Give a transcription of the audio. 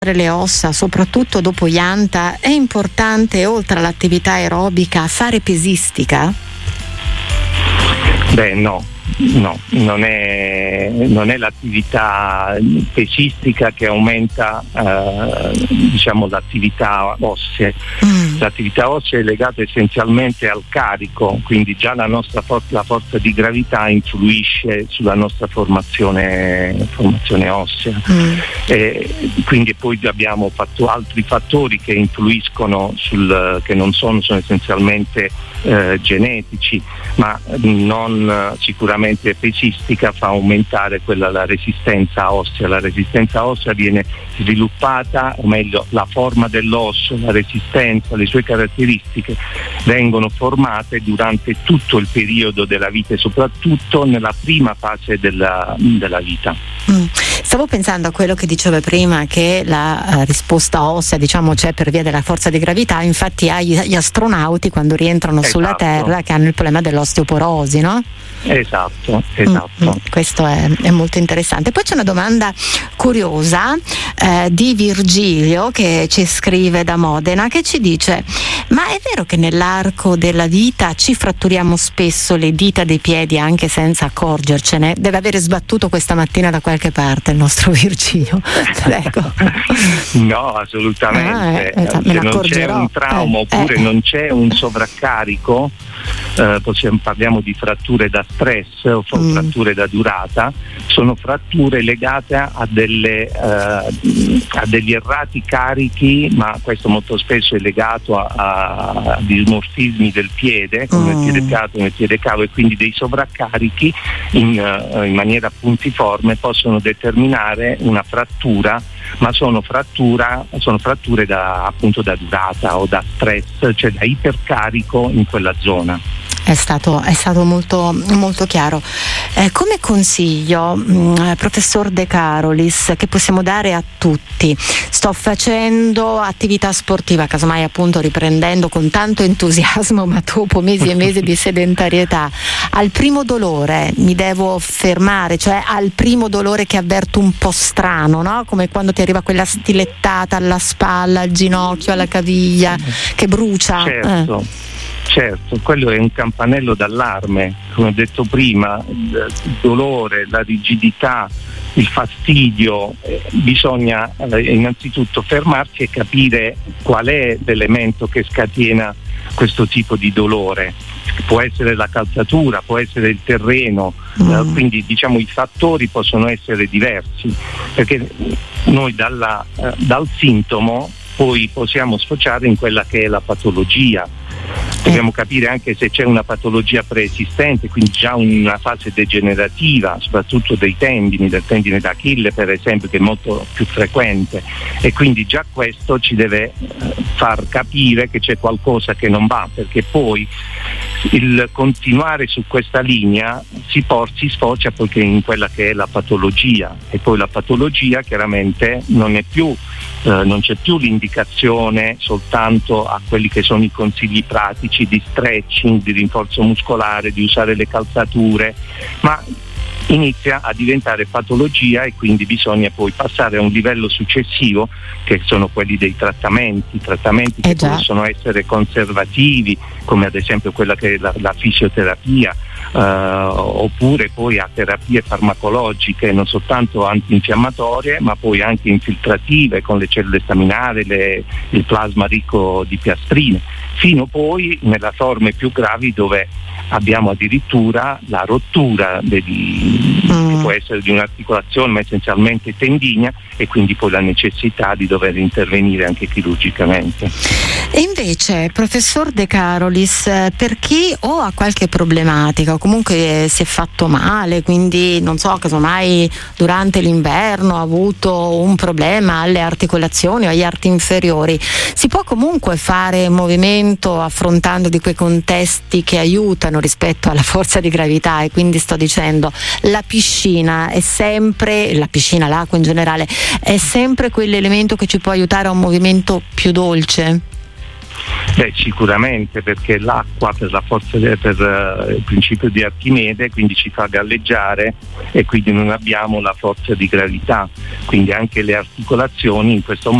le ossa, soprattutto dopo Ianta, è importante, oltre all'attività aerobica, fare pesistica? Beh, no, non è l'attività pesistica che aumenta l'attività ossea. L'attività ossea è legata essenzialmente al carico, quindi già la forza di gravità influisce sulla nostra formazione ossea. Quindi poi abbiamo altri fattori che influiscono che non sono essenzialmente genetici, ma non sicuramente pesistica fa aumentare la resistenza ossea. La resistenza ossea viene sviluppata, o meglio la forma dell'osso, la resistenza, le sue caratteristiche vengono formate durante tutto il periodo della vita e soprattutto nella prima fase della vita. Stavo pensando a quello che dicevo prima, che la risposta ossea c'è per via della forza di gravità. Infatti gli astronauti quando rientrano sulla Terra che hanno il problema dell'osteoporosi, no? Esatto. Questo è molto interessante. Poi c'è una domanda curiosa di Virgilio che ci scrive da Modena, che ci dice: ma è vero che nell'arco della vita ci fratturiamo spesso le dita dei piedi anche senza accorgercene? Deve avere sbattuto questa mattina da qualche parte il nostro Virgilio. Prego. No, assolutamente. Se non c'è un trauma oppure non c'è un sovraccarico, parliamo di fratture da stress o fratture da durata, sono fratture legate a degli errati carichi, ma questo molto spesso è legato a dismorfismi del piede, come il piede piatto, come il piede cavo, e quindi dei sovraccarichi in maniera puntiforme possono determinare una frattura, ma sono fratture da durata o da stress, cioè da ipercarico in quella zona. È stato molto, molto chiaro. Come consiglio, professor De Carolis, che possiamo dare a tutti? Sto facendo attività sportiva, casomai appunto riprendendo con tanto entusiasmo, ma dopo mesi e mesi di sedentarietà. Al primo dolore mi devo fermare, cioè al primo dolore che avverto un po' strano, no? Come quando ti arriva quella stilettata alla spalla, al ginocchio, alla caviglia, che brucia. Certo, quello è un campanello d'allarme, come ho detto prima, il dolore, la rigidità, il fastidio, bisogna innanzitutto fermarsi e capire qual è l'elemento che scatena questo tipo di dolore. Può essere la calzatura, può essere il terreno, quindi i fattori possono essere diversi, perché noi dal sintomo poi possiamo sfociare in quella che è la patologia. Dobbiamo capire anche se c'è una patologia preesistente, quindi già una fase degenerativa, soprattutto dei tendini, del tendine d'Achille per esempio, che è molto più frequente, e quindi già questo ci deve far capire che c'è qualcosa che non va, perché poi il continuare su questa linea si sfocia poiché in quella che è la patologia, e poi la patologia chiaramente non c'è più l'indicazione soltanto a quelli che sono i consigli pratici di stretching, di rinforzo muscolare, di usare le calzature, ma inizia a diventare patologia e quindi bisogna poi passare a un livello successivo, che sono quelli dei trattamenti che possono essere conservativi, come ad esempio quella che è la fisioterapia, oppure poi a terapie farmacologiche non soltanto antinfiammatorie ma poi anche infiltrative con le cellule staminali, il plasma ricco di piastrine, fino poi nelle forme più gravi dove abbiamo addirittura la rottura che può essere di un'articolazione ma essenzialmente tendinea, e quindi poi la necessità di dover intervenire anche chirurgicamente. E invece, professor De Carolis, per chi o ha qualche problematica o comunque si è fatto male, quindi non so, casomai durante l'inverno ha avuto un problema alle articolazioni o agli arti inferiori, si può comunque fare movimento affrontando di quei contesti che aiutano rispetto alla forza di gravità? E quindi sto dicendo, la piscina è sempre, l'acqua in generale, è sempre quell'elemento che ci può aiutare a un movimento più dolce? Sicuramente, perché l'acqua per la forza per il principio di Archimede quindi ci fa galleggiare e quindi non abbiamo la forza di gravità, quindi anche le articolazioni in questo